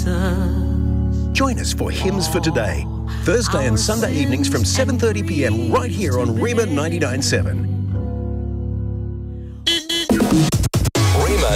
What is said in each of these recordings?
Join us for Hymns for Today, Thursday and Sunday evenings from 7:30 p.m. right here on Rima 99.7. Rima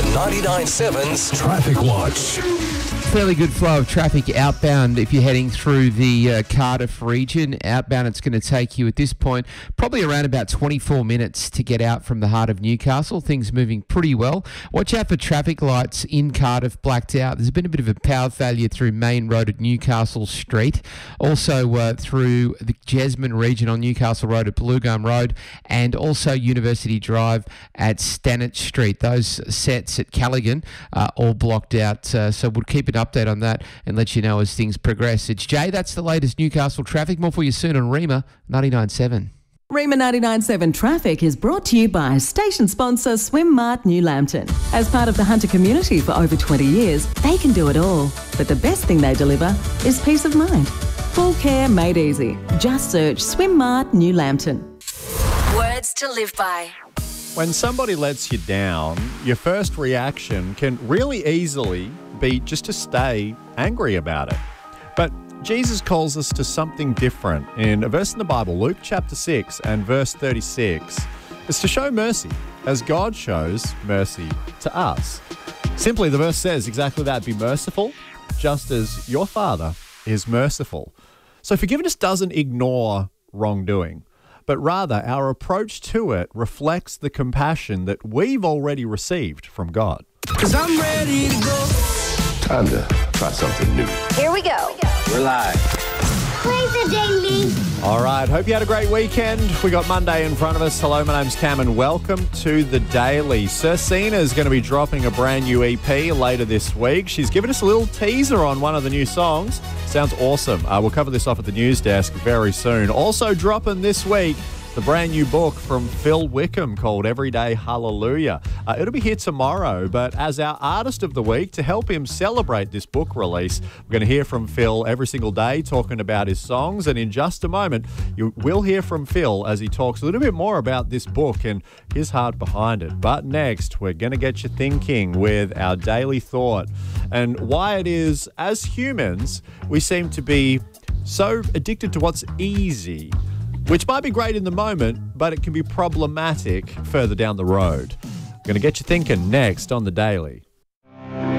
99.7's Traffic Watch. Fairly good flow of traffic outbound if you're heading through the Cardiff region. Outbound, it's going to take you at this point probably around about 24 minutes to get out from the heart of Newcastle. Things moving pretty well. Watch out for traffic lights in Cardiff blacked out. There's been a bit of a power failure through Main Road at Newcastle Street. Also through the Jesmond region on Newcastle Road at Blue Gum Road, and also University Drive at Stanage Street. Those sets at Callaghan are all blocked out, so we'll keep an update on that and let you know as things progress. It's Jay, that's the latest Newcastle traffic. More for you soon on Rima 99.7. Rima 99.7 Traffic is brought to you by station sponsor Swim Mart New Lambton. As part of the Hunter community for over 20 years, they can do it all. But the best thing they deliver is peace of mind. Full care made easy. Just search Swim Mart New Lambton. Words to live by. When somebody lets you down, your first reaction can really easily be just to stay angry about it. But Jesus calls us to something different. In a verse in the Bible, Luke chapter 6 and verse 36, is to show mercy as God shows mercy to us. Simply, the verse says exactly that: be merciful just as your Father is merciful. So forgiveness doesn't ignore wrongdoing, but rather our approach to it reflects the compassion that we've already received from God. 'Cause I'm ready to go. Time to try something new. Here we go. We're live. Play the daily. All right, hope you had a great weekend. We got Monday in front of us. Hello, my name's Cam and welcome to The Daily. Sir Sina is going to be dropping a brand new EP later this week. She's given us a little teaser on one of the new songs. Sounds awesome. We'll cover this off at the news desk very soon. Also dropping this week, the brand new book from Phil Wickham called Everyday Hallelujah. It'll be here tomorrow, but as our Artist of the Week, to help him celebrate this book release, we're going to hear from Phil every single day talking about his songs, and in just a moment, you will hear from Phil as he talks a little bit more about this book and his heart behind it. But next, we're going to get you thinking with our daily thought and why it is, as humans, we seem to be so addicted to what's easy, which might be great in the moment, but it can be problematic further down the road. I'm going to get you thinking next on The Daily.